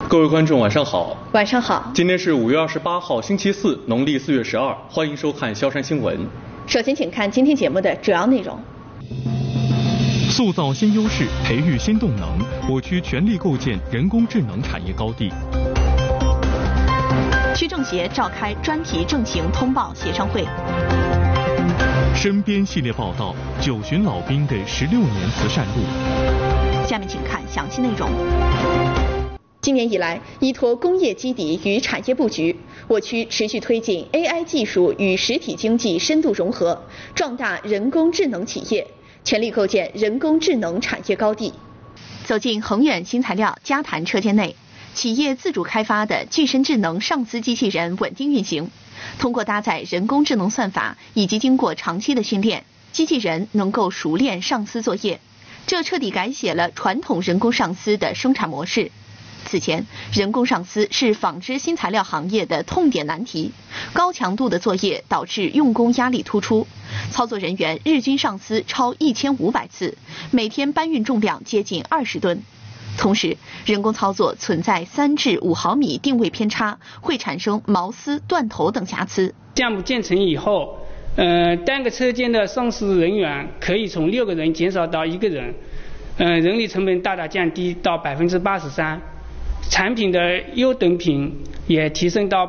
各位观众晚上好。 晚上好。 今天是5月28号星期四，农历4月12，欢迎收看萧山新闻。 首先请看今天节目的主要内容。 塑造新优势，培育新动能，我区全力构建人工智能产业高地。 区政协召开专题政情通报协商会。 身边系列报道：九旬老兵的16年慈善路。 下面请看详细内容。今年以来，依托工业基底与产业布局，我区持续推进 AI 技术与实体经济深度融合，壮大人工智能企业，全力构建人工智能产业高地。走进恒远新材料嘉谈车间内，企业自主开发的具身智能上司机器人稳定运行。通过搭载人工智能算法以及经过长期的训练，机器人能够熟练上司作业，这彻底改写了传统人工上司的生产模式。此前，人工上司是纺织新材料行业的痛点难题，高强度的作业导致用工压力突出，操作人员日均上司超1500次，每天搬运重量接近20吨。同时，人工操作存在3至5毫米定位偏差，会产生毛丝、断头等瑕疵。 项目建成以后，单个车间的上司人员可以从6个人减少到1个人，人力成本大大降低到83%。产品的优等品也提升到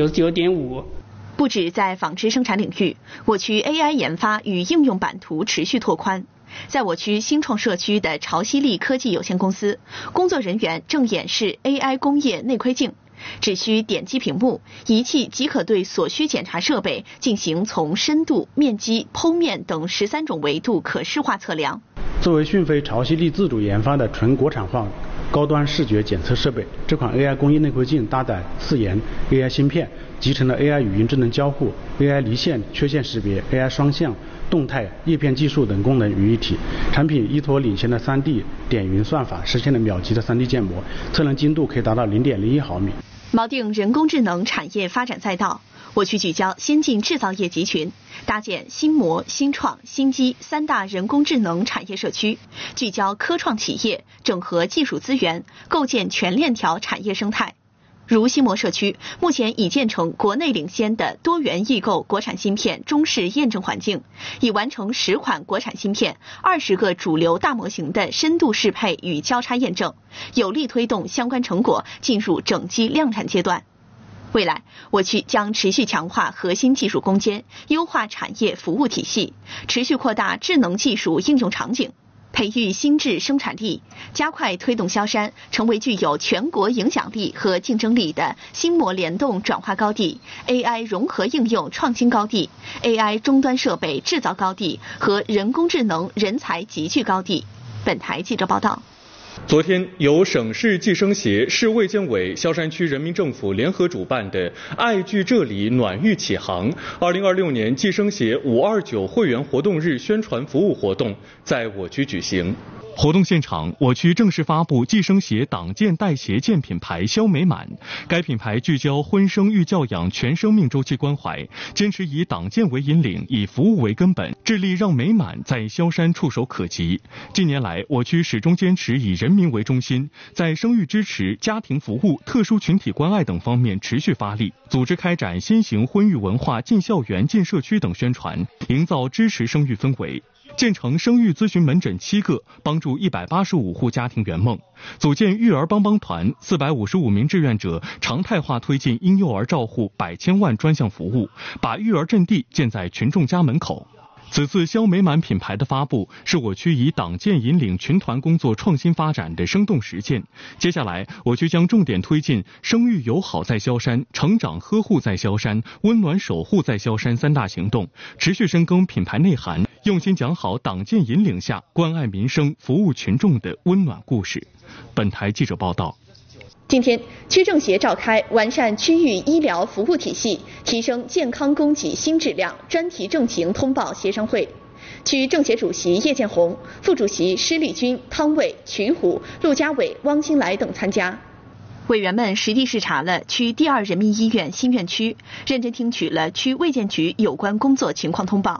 99.5%。 不止在纺织生产领域，我区 AI 研发与应用版图持续拓宽。在我区新创社区的潮汐力科技有限公司，工作人员正演示 AI 工业内窥镜，只需点击屏幕，仪器即可对所需检查设备进行从深度、面积、剖面等13种维度可视化测量。 作为讯飞潮汐力自主研发的纯国产化高端视觉检测设备，这款 AI 工业内窥镜搭载4研 AI 芯片，集成了 AI 语音智能交互、AI 离线缺陷识别、AI 双向、动态叶片技术等功能于一体。产品依托领先的3D 点云算法，实现了秒级的3D 建模，测量精度可以达到0.01毫米。 锚定人工智能产业发展赛道，我区聚焦先进制造业集群，搭建新模、新创、新机3大人工智能产业社区，聚焦科创企业，整合技术资源，构建全链条产业生态。如新模社区，目前已建成国内领先的多元易购国产芯片中试验证环境，已完成10款国产芯片、20个主流大模型的深度适配与交叉验证，有力推动相关成果进入整机量产阶段。未来，我区将持续强化核心技术攻坚，优化产业服务体系，持续扩大智能技术应用场景，培育新质生产力，加快推动萧山成为具有全国影响力和竞争力的新模联动转化高地、AI 融合应用创新高地、AI 终端设备制造高地和人工智能人才集聚高地。本台记者报道。 昨天，由省市计生协、市卫健委、萧山区人民政府联合主办的“爱聚这里，暖玉启航”2026年计生协529会员活动日宣传服务活动在我区举行。 活动现场，我区正式发布计生协党建代协建品牌萧美满。该品牌聚焦婚生育教养全生命周期关怀，坚持以党建为引领，以服务为根本，致力让美满在萧山触手可及。近年来，我区始终坚持以人民为中心，在生育支持、家庭服务、特殊群体关爱等方面持续发力，组织开展新型婚育文化进校园、进社区等宣传，营造支持生育氛围。建成生育咨询门诊7个，帮助185户家庭圆梦；组建育儿帮帮团，455名志愿者常态化推进婴幼儿照护100千万专项服务，把育儿阵地建在群众家门口。此次萧美满品牌的发布，是我区以党建引领群团工作创新发展的生动实践。接下来，我区将重点推进生育友好在萧山、成长呵护在萧山、温暖守护在萧山3大行动，持续深耕品牌内涵，用心讲好党建引领下关爱民生、服务群众的温暖故事。本台记者报道。 今天，区政协召开完善区域医疗服务体系、提升健康供给新质量专题政情通报协商会。区政协主席叶建红、副主席施立军、汤卫、瞿虎、陆家伟、汪新来等参加。委员们实地视察了区第2人民医院新院区，认真听取了区卫健局有关工作情况通报。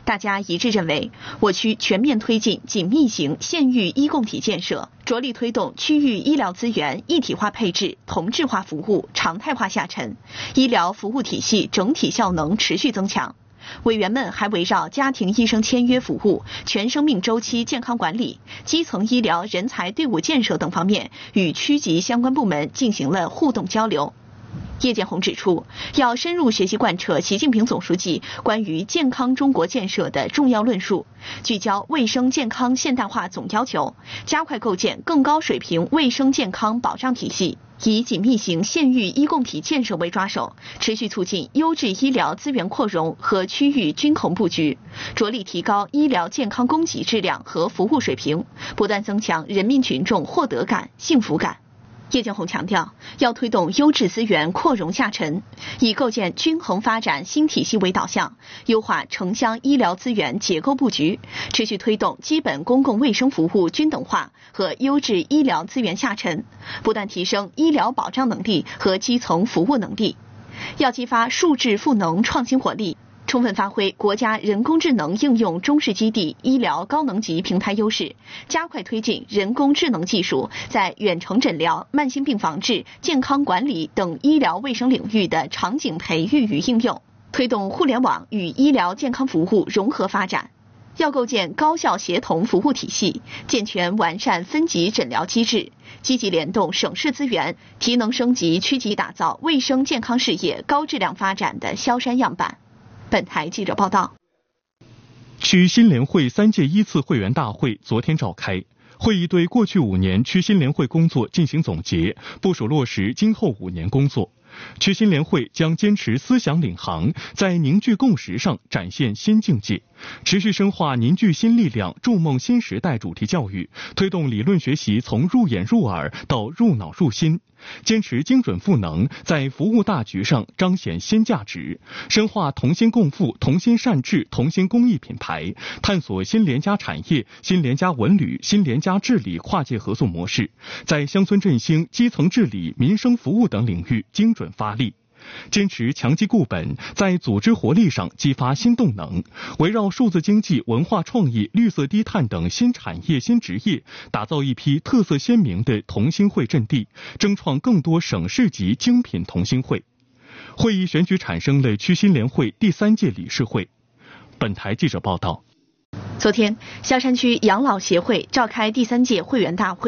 大家一致认为，我区全面推进紧密型县域医共体建设，着力推动区域医疗资源一体化配置、同质化服务常态化下沉，医疗服务体系整体效能持续增强。委员们还围绕家庭医生签约服务、全生命周期健康管理、基层医疗人才队伍建设等方面，与区级相关部门进行了互动交流。叶建红指出，要深入学习贯彻习近平总书记关于健康中国建设的重要论述，聚焦卫生健康现代化总要求，加快构建更高水平卫生健康保障体系，以紧密型县域医共体建设为抓手，持续促进优质医疗资源扩容和区域均衡布局，着力提高医疗健康供给质量和服务水平，不断增强人民群众获得感、幸福感。叶建红强调，要推动优质资源扩容下沉，以构建均衡发展新体系为导向，优化城乡医疗资源结构布局，持续推动基本公共卫生服务均等化和优质医疗资源下沉，不断提升医疗保障能力和基层服务能力。要激发数质赋能创新活力，充分发挥国家人工智能应用中试基地医疗高能级平台优势，加快推进人工智能技术在远程诊疗、慢性病防治、健康管理等医疗卫生领域的场景培育与应用，推动互联网与医疗健康服务融合发展。要构建高效协同服务体系，健全完善分级诊疗机制，积极联动省市资源，提能升级区级打造卫生健康事业高质量发展的萧山样板。本台记者报道。 区新联会3届1次会员大会昨天召开，会议对过去5年区新联会工作进行总结，部署落实今后5年工作。区新联会将坚持思想领航，在凝聚共识上展现新境界，持续深化凝聚新力量、筑梦新时代主题教育，推动理论学习从入眼入耳到入脑入心，坚持精准赋能，在服务大局上彰显新价值，深化同心共富、同心善治、同心公益品牌，探索新联家产业、新联家文旅、新联家治理跨界合作模式，在乡村振兴、基层治理、民生服务等领域精准发力。坚持强基固本，在组织活力上激发新动能，围绕数字经济、文化创意、绿色低碳等新产业新职业，打造一批特色鲜明的同心会阵地，争创更多省市级精品同心会。会议选举产生了区新联会第3届理事会。本台记者报道。 昨天，萧山区养老协会召开第3届会员大会。